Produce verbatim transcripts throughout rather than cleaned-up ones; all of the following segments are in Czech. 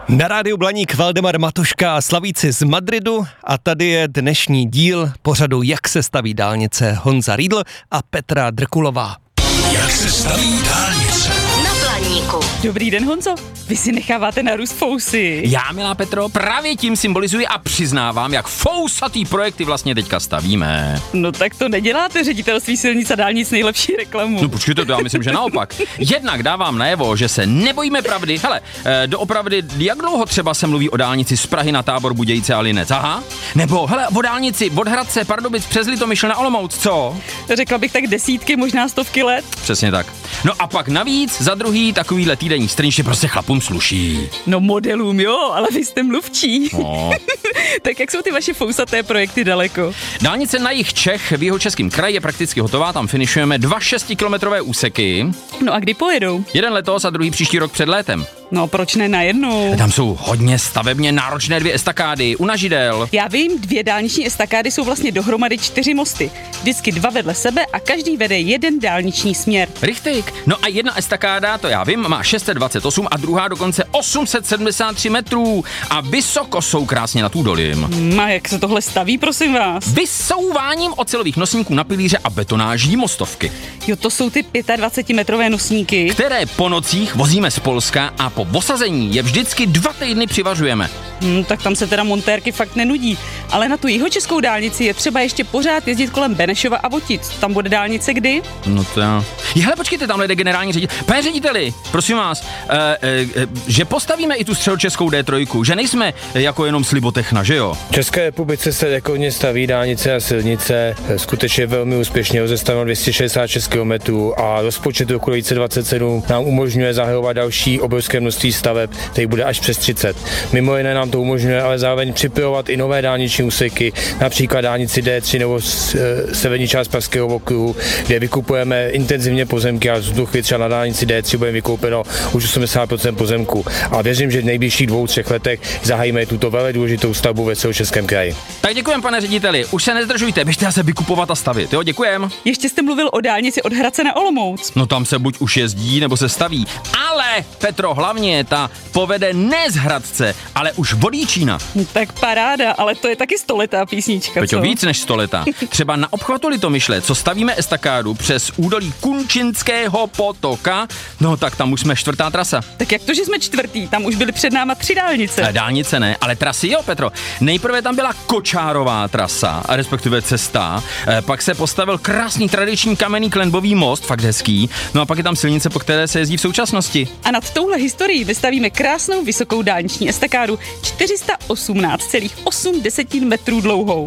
Na rádiu Blaník Valdemar Matuška a slavíci z Madridu a tady je dnešní díl pořadu Jak se staví dálnice, Honza Riedl a Petra Drkulová. Jak se staví dálnice? Na Blaníku. Dobrý den, Honzo. Vy si necháváte narůst fousy. Já, milá Petro, právě tím symbolizuji a přiznávám, jak fousatý projekty vlastně teďka stavíme. No tak to neděláte ředitelství silnic a dálnic nejlepší reklamu. No počkejte, to já myslím, že naopak. Jednak dávám najevo, že se nebojíme pravdy. Hele, e, doopravdy, jak dlouho třeba se mluví o dálnici z Prahy na Tábor, Budějice a Linec? Aha. Nebo, hele, o dálnici od Hradce, Pardubic přes Litomyšl na Olomouc, co? Řekla bych tak desítky, možná stovky let. Přesně tak. No a pak navíc za druhý takovýhle týdenní strniště prostě chlapům sluší. No modelům jo, ale vy jste mluvčí. No. Tak jak jsou ty vaše fousaté projekty daleko? Dálnice na jih Čech v Jihočeském kraji je prakticky hotová, tam finišujeme dva šestikilometrové úseky. No a kdy pojedou? Jeden letos a druhý příští rok před létem. No proč ne najednou? Tam jsou hodně stavebně náročné dvě estakády u Nažidel. Já vím, dvě dálniční estakády jsou vlastně dohromady čtyři mosty. Vždycky dva vedle sebe a každý vede jeden dálniční směr. Richtig. No a jedna estakáda, to já vím, má šest set dvacet osm a druhá dokonce osm set sedmdesát tři metrů. A vysoko jsou krásně nad údolím. Hmm, a jak se tohle staví, prosím vás? Vysouváním ocelových nosníků na pilíře a betonáží mostovky. Jo, to jsou ty dvacetipětimetrové nosníky. Které po nocích vozíme z Polska a po osazení je vždycky dva týdny přivažujeme. Hmm, tak tam se teda montérky fakt nenudí. Ale na tu jihočeskou dálnici je třeba ještě pořád jezdit kolem Benešova a Votic. Tam bude dálnice kdy? No to já. Hele, počkejte, tamhle jde generální ředitel. Pane řediteli, prosím vás, e, e, e, že postavíme i tu středočeskou D tři, že nejsme jako jenom Slibotechna, že jo? V České republice se rekordně staví dálnice a silnice, skutečně velmi úspěšně, rozestaveno dvě stě šedesát šest kilometrů a rozpočet roku dvacet dvacet sedm nám umožňuje zahajovat další obrovské množství staveb, který bude až přes třicet. Mimo jiné nám to umožňuje ale zároveň připojovat i nové dálniční úseky, například dálnici D tři nebo severní část Pražského okruhu, kde vykupujeme intenzivně pozemky a v tuto chvíli třeba na dálnici D tři bude vykoupeno už osmdesát procent pozemků. A věřím, že v nejbližších dvou, třech letech zahájíme tuto velmi důležitou stavbu ve Středočeském kraji. Tak děkujem, pane řediteli. Už se nezdržujte, běžte se vykupovat a stavit. Jo, děkujem. Ještě jste mluvil o dálnici od Hradce na Olomouc. No tam se buď už jezdí, nebo se staví. Ale, Petro, hlavně ta povede ne z Hradce, ale už od Jíčína. No, tak paráda, ale to je taky stoletá písnička, Peťo, co? víc než stoleta. Třeba na obchvatu Litomyšle, co stavíme estakádu přes údolí Kunčinského potoka, no tak tam už jsme čtvrtá trasa. Tak jak to, že jsme čtvrtý? Tam už byly před náma tři dálnice. A dálnice ne, ale trasy jo, Petro. Nejprve tam byla Kočárová trasa, a respektive cesta, e, pak se postavil krásný tradiční kamenný klenbový most, fakt hezký, no a pak je tam silnice, po které se jezdí v současnosti. A nad touhle historií vystavíme krásnou vysokou dálniční estakádu čtyři sta osmnáct celá osm metrů dlouhou.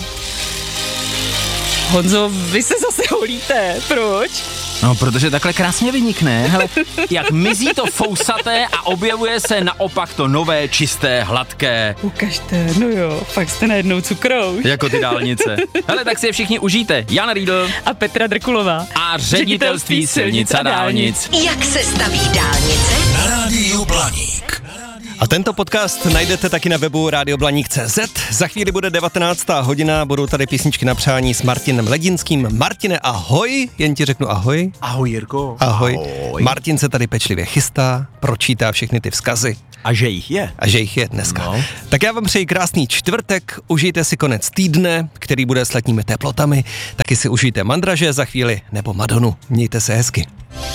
Honzo, vy se zase holíte, proč? No, protože takhle krásně vynikne, hele, jak mizí to fousaté a objevuje se naopak to nové, čisté, hladké. Ukažte, no jo, fakt jste najednou cukrouš. Jako ty dálnice. Hele, tak si je všichni užijte. Jan Riedl A Petra Drkulová. a ředitelství silnic a dálnic. Jak se staví dálnice? Na rádiu Blaník. A tento podcast najdete taky na webu rádio blaník tečka cé zet. Za chvíli bude devatenáctá hodina, budou tady písničky na přání s Martinem Ledinským. Martine, ahoj, jen ti řeknu ahoj. Ahoj, Jirko. Ahoj. ahoj. Martin se tady pečlivě chystá, pročítá všechny ty vzkazy. A že jich je. A že jich je dneska. No. Tak já vám přeji krásný čtvrtek, užijte si konec týdne, který bude s letními teplotami, taky si užijte Mandraže za chvíli nebo Madonu. Mějte se hezky.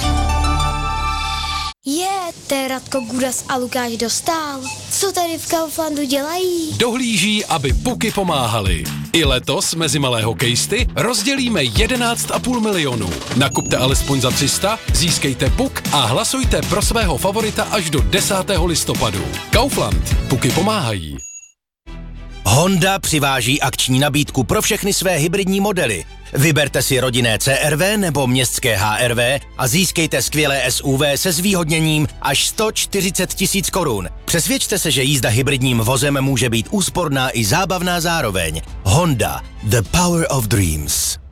Je, to je Radko Gudas a Lukáš Dostál. Co tady v Kauflandu dělají? Dohlíží, aby puky pomáhaly. I letos mezi malé hokejisty rozdělíme jedenáct a půl milionu. Nakupte alespoň za tři sta, získejte puk a hlasujte pro svého favorita až do desátého listopadu. Kaufland. Puky pomáhají. Honda přiváží akční nabídku pro všechny své hybridní modely. Vyberte si rodinné C R V nebo městské H R V a získejte skvělé S U V se zvýhodněním až sto čtyřicet tisíc korun. Přesvědčte se, že jízda hybridním vozem může být úsporná i zábavná zároveň. Honda. The power of dreams.